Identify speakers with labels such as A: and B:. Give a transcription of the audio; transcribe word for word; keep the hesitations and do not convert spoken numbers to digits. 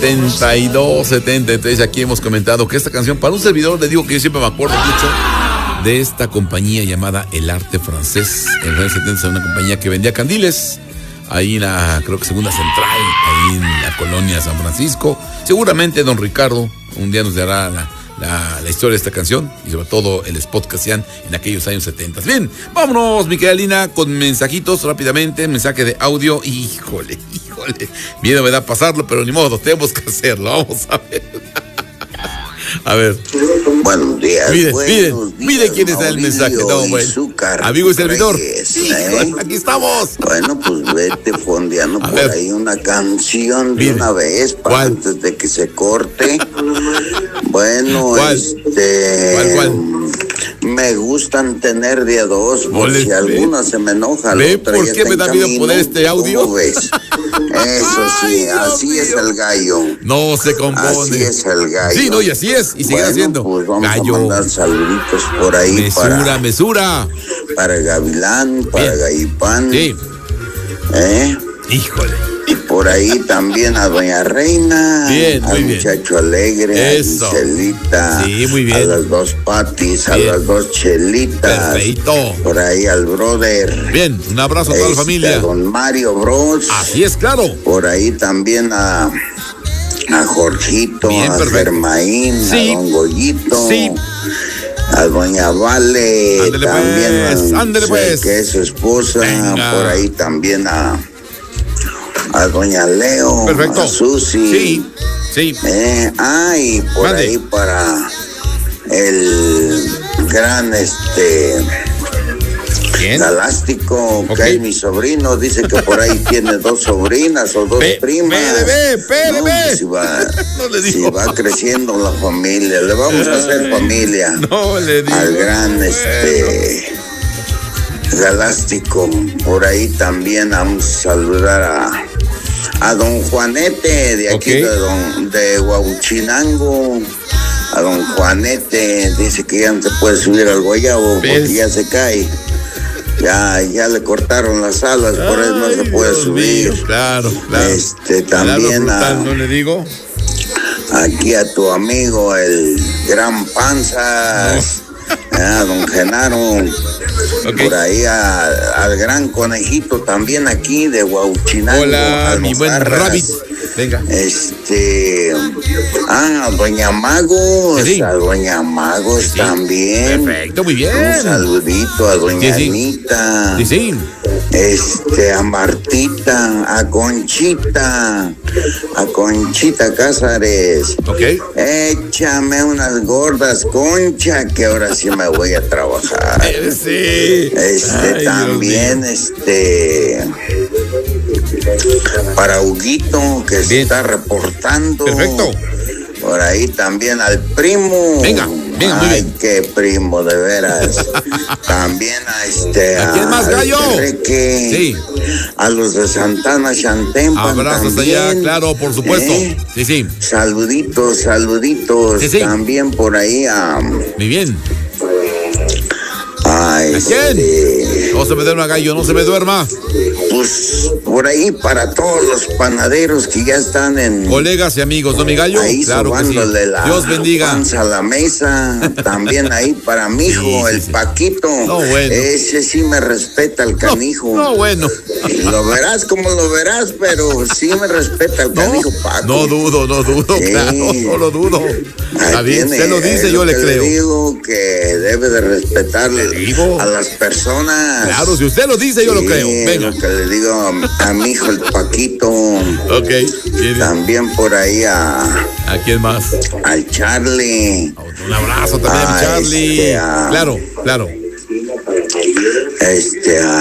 A: setenta y dos, setenta y tres. Aquí hemos comentado que esta canción, para un servidor, le digo que yo siempre me acuerdo mucho de esta compañía llamada El Arte Francés. En los años setenta, una compañía que vendía candiles ahí en la, creo que segunda central, ahí en la colonia San Francisco. Seguramente don Ricardo un día nos dará la, la, la historia de esta canción y sobre todo el spot que hacían en aquellos años setenta. Bien, vámonos, mi querida Lina, con mensajitos rápidamente, mensaje de audio. Híjole, híjole, miedo me da pasarlo, pero ni modo, tenemos que hacerlo. Vamos a ver. A ver.
B: Buenos días.
A: Mire,
B: buenos
A: mire,
B: días,
A: mire quién está el mensaje. No, bueno. Amigo y servidor.
B: Reyes,
A: Híjole,
B: ¿eh?
A: aquí estamos.
B: Bueno, pues vete fondeando
A: A
B: por
A: ver.
B: ahí una canción de
A: Mire.
B: una vez para
A: ¿Cuál?
B: antes de que se corte. Bueno,
A: ¿Cuál?
B: este.
A: ¿Cuál, cuál?
B: Me gustan tener de a dos, por
A: Ole,
B: si
A: ve.
B: alguna se me enoja.
A: ¿Ve
B: la otra
A: por
B: ya
A: qué
B: está
A: me
B: en
A: da miedo
B: camino.
A: poner este audio?
B: ¿Cómo ves? Eso sí,
A: Ay, Dios
B: así es
A: mío.
B: el gallo.
A: No se compone.
B: Así es el gallo.
A: Sí, no, y así es, y seguirá
B: Bueno,
A: siendo.
B: Pues vamos
A: Gallo.
B: a mandar saluditos por ahí
A: Mesura,
B: para,
A: mesura.
B: para Gavilán, para
A: Bien.
B: Gallipán.
A: Sí.
B: ¿eh?
A: Híjole.
B: Y por ahí también a Doña Reina,
A: Bien, muy
B: al
A: bien.
B: muchacho alegre,
A: Eso.
B: a Giselita,
A: Sí, muy bien.
B: a las dos Patis, a
A: Bien.
B: las dos Chelitas,
A: Perfecto.
B: por ahí al brother.
A: Bien, un abrazo a toda la
B: este,
A: familia.
B: a don Mario Bros.
A: Así es, claro.
B: Por ahí también a, a Jorgito,
A: Bien,
B: a
A: perfecto.
B: Germaín,
A: Sí.
B: a don Goyito.
A: Sí.
B: A doña Vale,
A: Ándele
B: también
A: pues,
B: a-
A: ándele
B: sé
A: pues.
B: que es su esposa.
A: Venga.
B: Por ahí también a a doña Leo,
A: Perfecto.
B: a Susi.
A: Sí, sí.
B: Eh, ah, y por
A: Mande.
B: ahí para el gran este
A: Bien.
B: Galástico,
A: Ok.
B: que es mi sobrino, dice que por ahí tiene dos sobrinas o dos
A: Ve-
B: primas.
A: espere, espere,
B: No,
A: ve.
B: pues, si va,
A: No le
B: si
A: digo.
B: va creciendo la familia, le vamos a hacer familia.
A: No le digo.
B: Al gran este Galástico. Por ahí también vamos a saludar a, a don Juanete de aquí
A: Ok.
B: de, don, de Huauchinango. A don Juanete dice que ya no se puede subir al guayabo
A: ¿Ves?
B: porque ya se cae. Ya, ya le cortaron las alas, por eso no se
A: Ay,
B: puede
A: Dios
B: subir.
A: mío, claro, claro.
B: Este,
A: El árbol
B: también a-
A: frutal, no le digo.
B: Aquí a tu amigo el gran Panzas, a don Genaro,
A: Ok.
B: por ahí a- al gran Conejito también aquí de Huauchinango.
A: Hola, mi buen
B: Almojarras.
A: Rabbit. Venga.
B: Este, ah, a doña Magos,
A: Sí.
B: a doña Magos
A: Sí.
B: también.
A: Perfecto, muy bien.
B: Un saludito a doña
A: Sí, sí.
B: Anita.
A: Sí, sí.
B: Este, a Martita, a Conchita, a Conchita Cázares.
A: Ok.
B: Échame unas gordas, Concha, que ahora sí me voy a trabajar.
A: Eh, sí.
B: Este,
A: Ay, Dios
B: también,
A: mío.
B: este, para Huguito, que se
A: Bien.
B: está reportando.
A: Perfecto.
B: Por ahí también al primo.
A: Venga, venga, muy
B: Ay,
A: bien.
B: qué primo, de veras. También a este.
A: ¿A quién más,
B: al
A: gallo?
B: Terreque,
A: Sí.
B: A los de Santana Chantempan.
A: Abrazos
B: también,
A: allá, claro, por supuesto.
B: ¿eh?
A: Sí, sí.
B: Saluditos, saluditos.
A: Sí, sí.
B: También por ahí a.
A: Muy bien.
B: a
A: ¿A quién?
B: este,
A: No se me duerma, gallo, no se me duerma.
B: Pues por ahí para todos los panaderos que ya están en.
A: Colegas y amigos, ¿no, mi gallo?
B: Ahí
A: Claro que sí.
B: sobándole la
A: Dios bendiga.
B: panza a la mesa. También ahí para mi hijo,
A: Sí, sí,
B: el
A: sí.
B: Paquito.
A: No, bueno.
B: Ese sí me respeta el canijo.
A: No, bueno.
B: Lo verás como lo verás, pero sí me respeta el
A: No,
B: canijo Paco.
A: no dudo, no dudo,
B: Sí.
A: claro, no lo dudo. Está
B: Ahí
A: bien,
B: tiene,
A: usted lo dice,
B: es
A: yo le
B: que
A: creo.
B: digo que debe de respetar
A: Le digo.
B: a las personas.
A: Claro, si usted lo dice, yo lo
B: Sí,
A: creo. Venga.
B: Lo que le digo a, a mi hijo el Paquito.
A: Ok. ¿Quién-
B: También por ahí a,
A: ¿A quién más?
B: al Charlie.
A: Un abrazo también,
B: Ah,
A: Charlie.
B: este, ah.
A: Claro, claro.
B: Este, a